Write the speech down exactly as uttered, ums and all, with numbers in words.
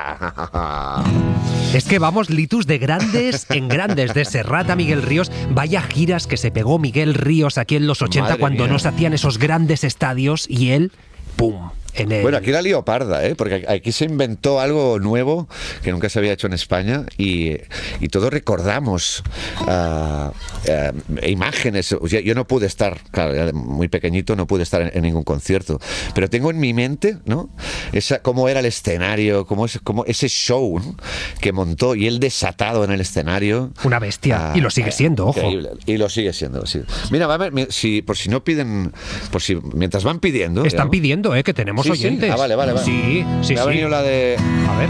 Es que vamos, Litus, de grandes en grandes, de Serrat a Miguel Ríos. Vaya giras que se pegó Miguel Ríos aquí en los ochenta, Madre cuando mía. no se hacían esos grandes estadios, y él, ¡pum!, en el... Bueno, aquí la lío parda, ¿eh? Porque aquí se inventó algo nuevo que nunca se había hecho en España y, y todos recordamos uh, uh, imágenes. Yo, yo no pude estar, claro, era muy pequeñito, no pude estar en, en ningún concierto, pero tengo en mi mente, ¿no?, esa, cómo era el escenario, cómo, es, cómo ese show, ¿no?, que montó, y él desatado en el escenario. Una bestia, uh, y lo sigue siendo, ojo. Increíble. Y lo sigue siendo, sí. Mira, va a ver, si, por si no piden, por si mientras van pidiendo... Están digamos, pidiendo, ¿eh?, que tenemos Sí, sí. oyentes. Ah, vale, vale, vale. Sí, sí, Me ha sí. venido la de... A ver.